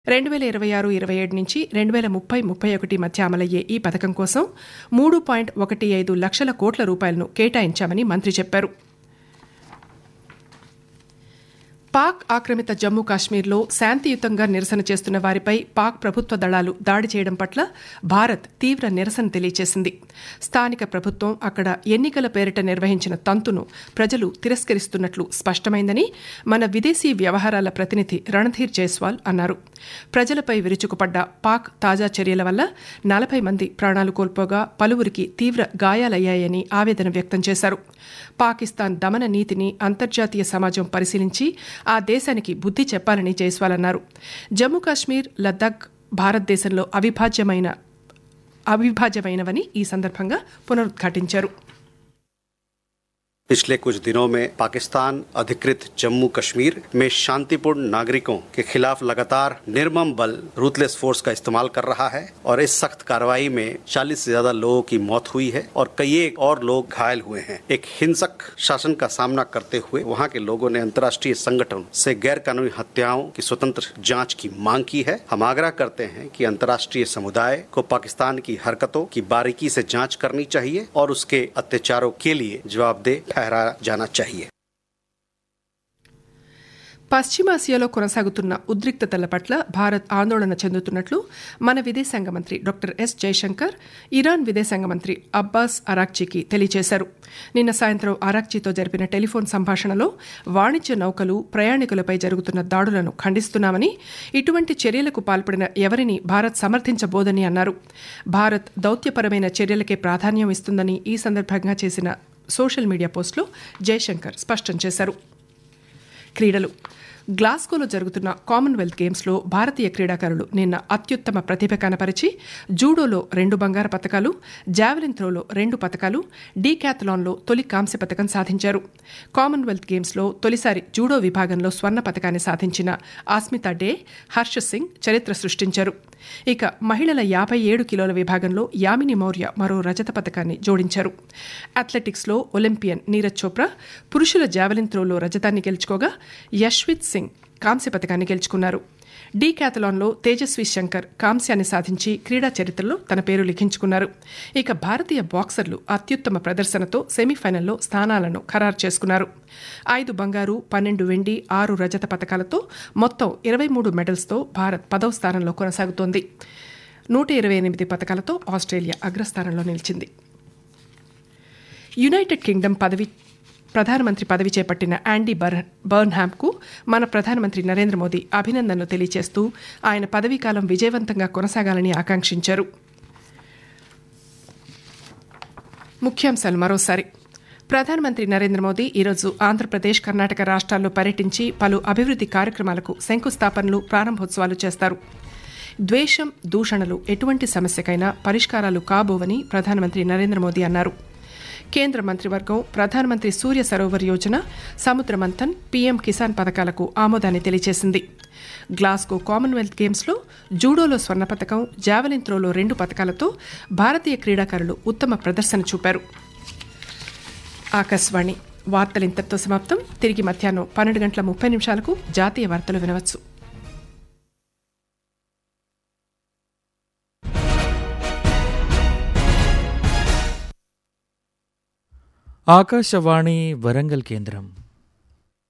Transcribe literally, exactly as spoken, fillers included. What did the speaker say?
రెండు వేల ఇరవై ఆరు ఇరవై ఏడు నుంచి రెండు వేల ముప్పై ముప్పై ఒకటి మధ్య అమలయ్యే ఈ పథకం కోసం మూడు పాయింట్ ఒకటి ఐదు లక్షల కోట్ల రూపాయలను కేటాయించామని మంత్రి చెప్పారు. పాక్ ఆక్రమిత జమ్మూ కాశ్మీర్లో శాంతియుతంగా నిరసన చేస్తున్న వారిపై పాక్ ప్రభుత్వ దళాలు దాడి చేయడం పట్ల భారత్ తీవ్ర నిరసన తెలియజేసింది. స్థానిక ప్రభుత్వం అక్కడ ఎన్నికల పేరిట నిర్వహించిన తంతును ప్రజలు తిరస్కరిస్తున్నట్లు స్పష్టమైందని మన విదేశీ వ్యవహారాల ప్రతినిధి రణధీర్ జైస్వాల్ అన్నారు. ప్రజలపై విరుచుకుపడ్డ పాక్ తాజా చర్యల వల్ల నలభై మంది ప్రాణాలు కోల్పోగా పలువురికి తీవ్ర గాయాలయ్యాయని ఆవేదన వ్యక్తం చేశారు. పాకిస్తాన్ దమన నీతిని అంతర్జాతీయ సమాజం పరిశీలించి ఆ దేశానికి బుద్ధి చెప్పాలని జైస్వాల్ అన్నారు. జమ్మూ కాశ్మీర్, లద్దాఖ్ భారతదేశంలో అవిభాజ్యమైన అవిభాజ్యమైనవని ఈ సందర్భంగా పునరుద్ఘాటించారు. पिछले कुछ दिनों में पाकिस्तान अधिकृत जम्मू कश्मीर में शांतिपूर्ण नागरिकों के खिलाफ लगातार निर्मम बल रूथलेस फोर्स का इस्तेमाल कर रहा है और इस सख्त कार्रवाई में चालीस से ज्यादा लोगों की मौत हुई है और कई एक और लोग घायल हुए हैं. एक हिंसक शासन का सामना करते हुए वहां के लोगों ने अंतर्राष्ट्रीय संगठन से गैर कानूनी हत्याओं की स्वतंत्र जांच की मांग की है. हम आग्रह करते हैं कि अंतर्राष्ट्रीय समुदाय को पाकिस्तान की हरकतों की बारीकी से जांच करनी चाहिए और उसके अत्याचारों के लिए जवाबदेह जाना चाहिए. పశ్చిమాసియాలో కొనసాగుతున్న ఉద్రిక్తతల పట్ల భారత్ ఆందోళన చెందుతున్నట్లు మన విదేశాంగ మంత్రి డాక్టర్ ఎస్ జయశంకర్ ఇరాన్ విదేశాంగ మంత్రి అబ్బాస్ అరాక్చీకి తెలియజేశారు. నిన్న సాయంత్రం అరాక్చీతో జరిపిన టెలిఫోన్ సంభాషణలో వాణిజ్య నౌకలు, ప్రయాణికులపై జరుగుతున్న దాడులను ఖండిస్తున్నామని, ఇటువంటి చర్యలకు పాల్పడిన ఎవరిని భారత్ సమర్థించబోదని అన్నారు. భారత్ దౌత్యపరమైన చర్యలకే ప్రాధాన్యం ఇస్తుందని ఈ సందర్భంగా చేసిన సోషల్ మీడియా పోస్టులో జయశంకర్ స్పష్టం చేశారు. క్రీడలు. గ్లాస్గోలో జరుగుతున్న కామన్వెల్త్ గేమ్స్లో భారతీయ క్రీడాకారులు నిన్న అత్యుత్తమ ప్రతిభ కనపరిచి జూడోలో రెండు బంగారు పతకాలు, జావెలిన్ త్రోలో రెండు పతకాలు, డీకాథలాన్లో తొలి కాంస్య పతకం సాధించారు. కామన్వెల్త్ గేమ్స్లో తొలిసారి జూడో విభాగంలో స్వర్ణ పతకాన్ని సాధించిన ఆస్మితా డే, హర్ష సింగ్ చరిత్ర సృష్టించారు. ఇక మహిళల యాభై ఏడు కిలోల విభాగంలో యామిని మౌర్య మరో రజత పతకాన్ని జోడించారు. అథ్లెటిక్స్లో ఒలింపియన్ నీరజ్ చోప్రా పురుషుల జావెలిన్ త్రోలో రజతాన్ని గెలుచుకోగా యశ్విత్ సింగ్ కాంస్య పతకాన్ని గెలుచుకున్నారు. డీకాథలాన్లో తేజస్వి శంకర్ కాంస్యాన్ని సాధించి క్రీడా చరిత్రలో తన పేరు లిఖించుకున్నారు. ఇక భారతీయ బాక్సర్లు అత్యుత్తమ ప్రదర్శనతో సెమీఫైనల్లో స్థానాలను ఖరారు చేసుకున్నారు. ఐదు బంగారు, పన్నెండు వెండి, ఆరు రజత పతకాలతో మొత్తం ఇరవై మూడు మెడల్స్తో భారత్ పదవ స్థానంలో కొనసాగుతోంది. నూట ఇరవై ఎనిమిది పతకాలతో ఆస్ట్రేలియా అగ్రస్థానంలో నిలిచింది. యునైటెడ్ కింగ్డమ్ పదవి ప్రధానమంత్రి పదవి చేపట్టిన యాండీ బర్న్హామ్కు మన ప్రధానమంత్రి నరేంద్ర మోదీ అభినందనలు తెలియజేస్తూ ఆయన పదవీకాలం విజయవంతంగా కొనసాగాలని ఆకాంక్షించారు. ముఖ్యాంశాలు మరోసారి. ప్రధానమంత్రి నరేంద్ర మోదీ ఈరోజు ఆంధ్రప్రదేశ్, కర్ణాటక రాష్ట్రాల్లో పర్యటించి పలు అభివృద్ది కార్యక్రమాలకు శంకుస్థాపనలు, ప్రారంభోత్సవాలు చేస్తారు. ద్వేషం, దూషణలు ఎటువంటి సమస్యకైనా పరిష్కారాలు కాబోవని ప్రధానమంత్రి నరేంద్ర మోదీ అన్నారు. కేంద్ర మంత్రివర్గం ప్రధానమంత్రి సూర్య సరోవర్ యోజన, సముద్ర మంథన్, పీఎం కిసాన్ పథకాలకు ఆమోదాన్ని తెలియజేసింది. గ్లాస్గో కామన్వెల్త్ గేమ్స్లో జూడోలో స్వర్ణ పథకం, జావెలిన్ త్రోలో రెండు పథకాలతో భారతీయ క్రీడాకారులు ఉత్తమ ప్రదర్శన చూపారు. ఆకాశవాణి వార్తలు ఇంతటితో సమాప్తం. తిరిగి మధ్యాహ్నం పన్నెండు గంటల ముప్పై నిమిషాలకు జాతీయ వార్తలు వినవచ్చు. ఆకాశవాణి వరంగల్ కేంద్రం.